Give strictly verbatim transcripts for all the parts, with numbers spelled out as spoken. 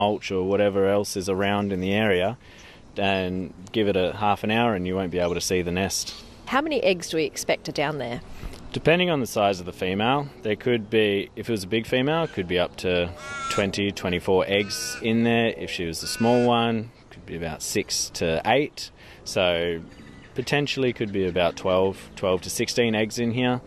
mulch or whatever else is around in the area, and give it a half an hour and you won't be able to see the nest. How many eggs do we expect are down there? Depending on the size of the female, there could be, if it was a big female, it could be up to twenty, twenty-four eggs in there. If she was a small one, it could be about six to eight. So potentially could be about twelve, twelve to sixteen eggs in here.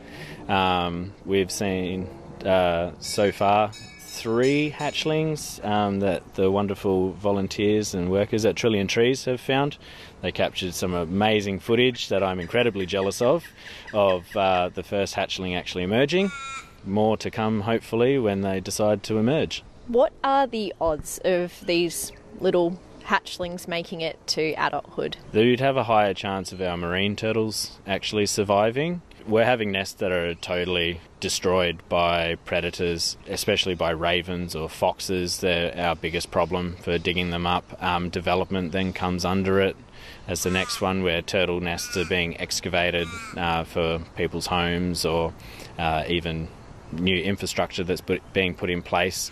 Um, we've seen uh, so far three hatchlings um, that the wonderful volunteers and workers at Trillion Trees have found. They captured some amazing footage that I'm incredibly jealous of, of uh, the first hatchling actually emerging. More to come, hopefully, when they decide to emerge. What are the odds of these little hatchlings making it to adulthood? You'd have a higher chance of our marine turtles actually surviving. We're having nests that are totally destroyed by predators, especially by ravens or foxes. They're our biggest problem for digging them up. Um, development then comes under it as the next one, where turtle nests are being excavated uh, for people's homes, or uh, even new infrastructure that's put, being put in place.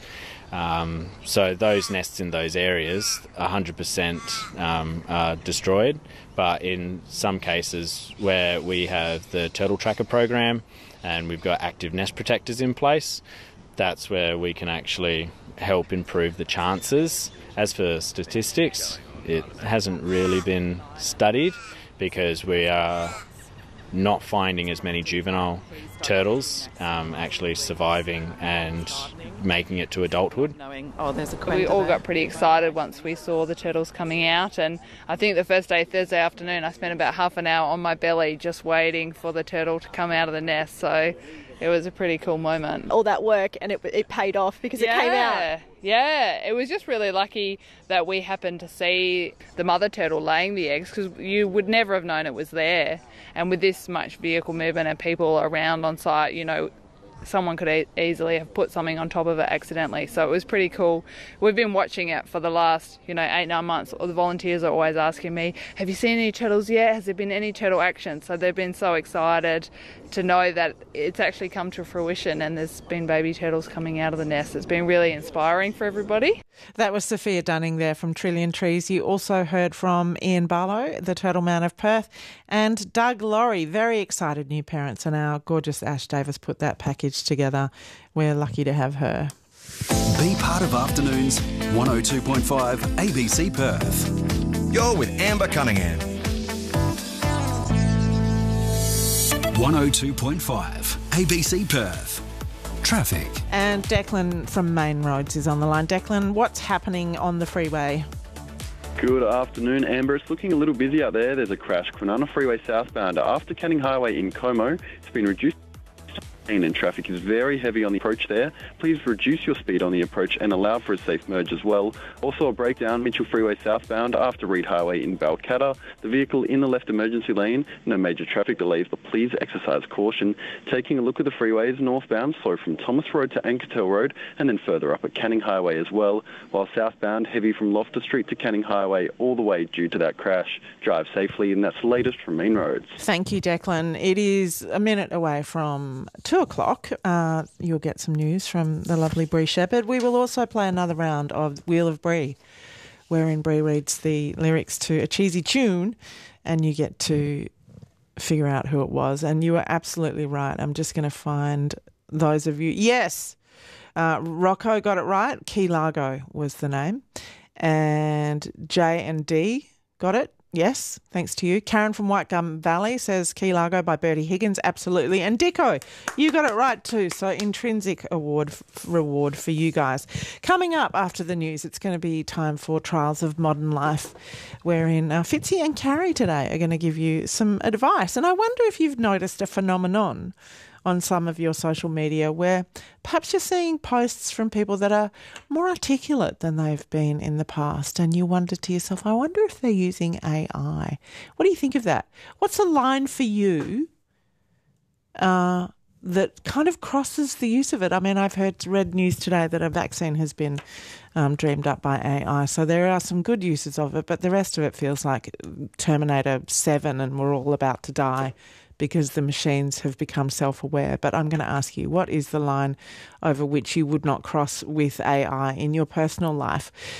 Um, so those nests in those areas, one hundred percent um, are destroyed. But in some cases where we have the Turtle Tracker program and we've got active nest protectors in place, that's where we can actually help improve the chances. As for statistics, it hasn't really been studied because we are not finding as many juvenile turtles um, actually surviving and making it to adulthood. Oh, there's a we all got pretty excited once we saw the turtles coming out, and I think the first day, Thursday afternoon, I spent about half an hour on my belly just waiting for the turtle to come out of the nest, so it was a pretty cool moment. All that work, and it, it paid off because yeah, it came out. Yeah, it was just really lucky that we happened to see the mother turtle laying the eggs, because you would never have known it was there. And with this much vehicle movement and people around on site, you know, someone could e- easily have put something on top of it accidentally. So it was pretty cool. We've been watching it for the last, you know, eight, nine months. The volunteers are always asking me, have you seen any turtles yet? Has there been any turtle action? So they've been so excited to know that it's actually come to fruition and there's been baby turtles coming out of the nest. It's been really inspiring for everybody. That was Sophia Dunning there from Trillion Trees. You also heard from Ian Barlow, the Turtle Man of Perth, and Doug Laurie, very excited new parents, and our gorgeous Ash Davis put that package together. We're lucky to have her. Be part of Afternoons, one oh two point five A B C Perth. You're with Amber Cunningham. one oh two point five A B C Perth. Traffic. And Declan from Main Roads is on the line. Declan, what's happening on the freeway? Good afternoon, Amber. It's looking a little busy out there. There's a crash. Kwinana Freeway southbound after Canning Highway in Como. It's been reduced, and traffic is very heavy on the approach there. Please reduce your speed on the approach and allow for a safe merge as well. Also a breakdown, Mitchell Freeway southbound after Reed Highway in Balcatta. The vehicle in the left emergency lane, no major traffic delays, but please exercise caution. Taking a look at the freeways, northbound, slow from Thomas Road to Ankertel Road, and then further up at Canning Highway as well, while southbound, heavy from Loftus Street to Canning Highway all the way due to that crash. Drive safely, and that's the latest from Main Roads. Thank you, Declan. It is a minute away from two o'clock. Uh, you'll get some news from the lovely Bree Shepherd. We will also play another round of Wheel of Bree, wherein Bree reads the lyrics to a cheesy tune and you get to figure out who it was. And you were absolutely right. I'm just going to find those of you. Yes, uh, Rocco got it right. Key Largo was the name. And J and D got it. Yes, thanks to you. Karen from White Gum Valley says Key Largo by Bertie Higgins. Absolutely. And Dicko, you got it right too. So intrinsic award f- reward for you guys. Coming up after the news, it's going to be time for Trials of Modern Life, wherein uh, Fitzy and Carrie today are going to give you some advice. And I wonder if you've noticed a phenomenon on some of your social media where perhaps you're seeing posts from people that are more articulate than they've been in the past, and you wonder to yourself, I wonder if they're using A I. What do you think of that? What's a line for you uh, that kind of crosses the use of it? I mean, I've heard read news today that a vaccine has been um, dreamed up by A I, so there are some good uses of it, but the rest of it feels like Terminator seven and we're all about to die because the machines have become self-aware. But I'm going to ask you, what is the line over which you would not cross with A I in your personal life?